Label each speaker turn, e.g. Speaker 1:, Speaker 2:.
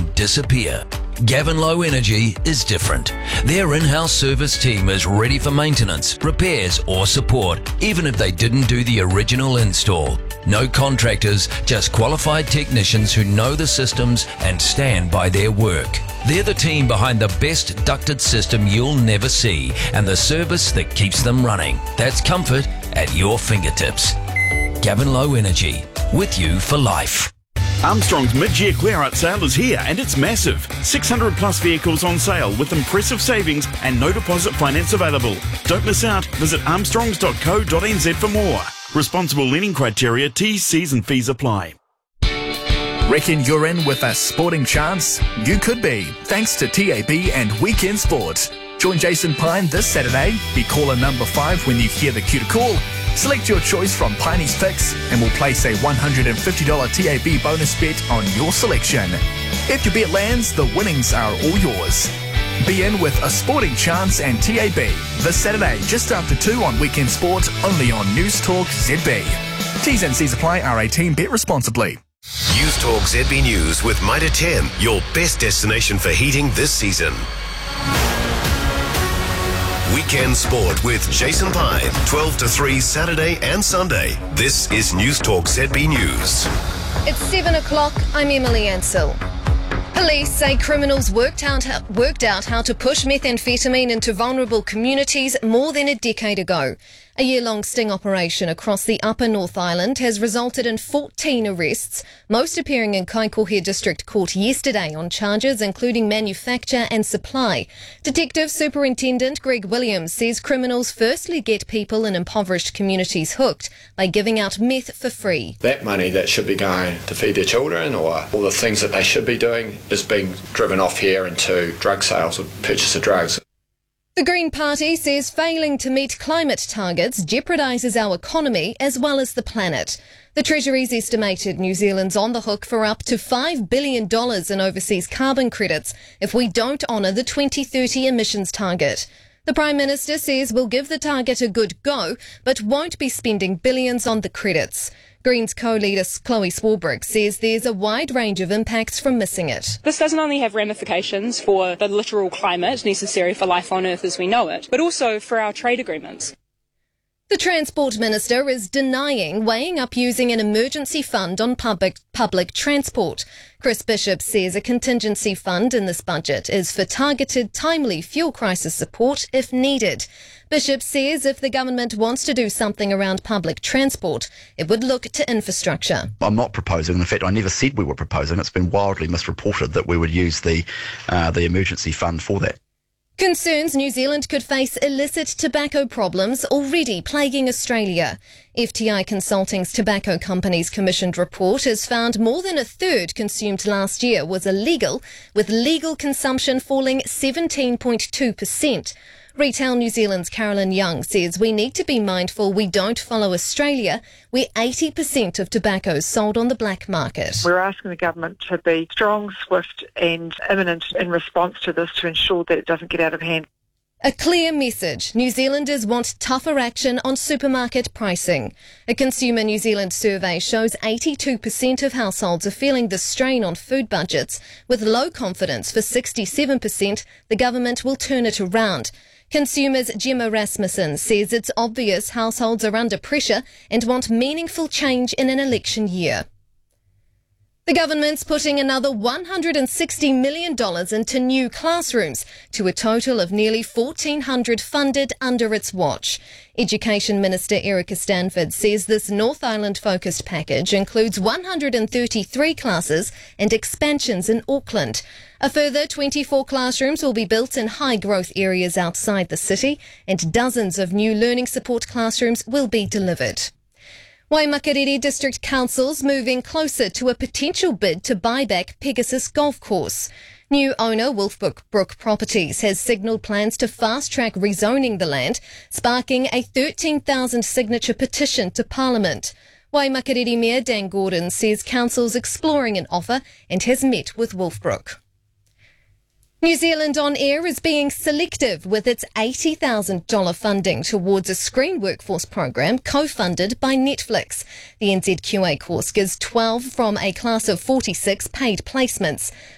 Speaker 1: won't disappear. Gavin Low Energy is different. Their in-house service team is ready for maintenance, repairs or support, even if they didn't do the original install. No contractors, just qualified technicians who know the systems and stand by their work. They're the team behind the best ducted system you'll never see and the service that keeps them running. That's comfort at your fingertips. Gavin Low Energy, with you for life.
Speaker 2: Armstrong's mid-year clear-out sale is here and it's massive. 600 plus vehicles on sale with impressive savings and no deposit finance available. Don't miss out. Visit armstrongs.co.nz for more. Responsible lending criteria, T's, C's and fees apply.
Speaker 3: Reckon you're in with a sporting chance? You could be, thanks to TAB and Weekend Sport. Join Jason Pine this Saturday. Be caller number 5 when you hear the cue to call. Select your choice from Piney's picks and we'll place a $150 TAB bonus bet on your selection. If your bet lands, the winnings are all yours. Be in with a sporting chance and TAB this Saturday just after 2 on Weekend Sport, only on News Talk ZB. T's and C's apply. R18. Bet responsibly.
Speaker 4: News Talk ZB News with Mitre 10, your best destination for heating this season. Weekend Sport with Jason Pine, 12 to 3 Saturday and Sunday. This is News Talk ZB News.
Speaker 5: It's 7 o'clock. I'm Emily Ansell. Police say criminals worked out how to push methamphetamine into vulnerable communities more than a decade ago. A year-long sting operation across the Upper North Island has resulted in 14 arrests, most appearing in Kaikohe District Court yesterday on charges including manufacture and supply. Detective Superintendent Greg Williams says criminals firstly get people in impoverished communities hooked by giving out meth for free.
Speaker 6: That money that should be going to feed their children or all the things that they should be doing is being driven off here into drug sales or purchase of drugs.
Speaker 5: The Green Party says failing to meet climate targets jeopardises our economy as well as the planet. The Treasury's estimated New Zealand's on the hook for up to $5 billion in overseas carbon credits if we don't honour the 2030 emissions target. The Prime Minister says we'll give the target a good go, but won't be spending billions on the credits. Greens co-leader Chloe Swarbrick says there's a wide range of impacts from missing it.
Speaker 7: This doesn't only have ramifications for the literal climate necessary for life on Earth as we know it, but also for our trade agreements.
Speaker 5: The Transport Minister is denying weighing up using an emergency fund on public transport. Chris Bishop says a contingency fund in this budget is for targeted, timely fuel crisis support if needed. Bishop says if the government wants to do something around public transport, it would look to infrastructure.
Speaker 8: I'm not proposing, in fact I never said we were proposing, it's been wildly misreported that we would use the emergency fund for that.
Speaker 5: Concerns New Zealand could face illicit tobacco problems already plaguing Australia. FTI Consulting's Tobacco Companies commissioned report has found more than a third consumed last year was illegal, with legal consumption falling 17.2%. Retail New Zealand's Carolyn Young says we need to be mindful we don't follow Australia, where 80% of tobacco is sold on the black market.
Speaker 9: We're asking the government to be strong, swift and imminent in response to this to ensure that it doesn't get out of hand.
Speaker 5: A clear message. New Zealanders want tougher action on supermarket pricing. A Consumer New Zealand survey shows 82% of households are feeling the strain on food budgets, with low confidence for 67% the government will turn it around. Consumers' Gemma Rasmussen says it's obvious households are under pressure and want meaningful change in an election year. The government's putting another $160 million into new classrooms, to a total of nearly 1,400 funded under its watch. Education Minister Erica Stanford says this North Island-focused package includes 133 classes and expansions in Auckland. A further 24 classrooms will be built in high-growth areas outside the city, and dozens of new learning support classrooms will be delivered. Waimakariri District Council's moving closer to a potential bid to buy back Pegasus Golf Course. New owner Wolfbrook Properties has signalled plans to fast-track rezoning the land, sparking a 13,000 signature petition to Parliament. Waimakariri Mayor Dan Gordon says council's exploring an offer and has met with Wolfbrook. New Zealand On Air is being selective with its $80,000 funding towards a screen workforce program co-funded by Netflix. The NZQA course gives 12 from a class of 46 paid placements.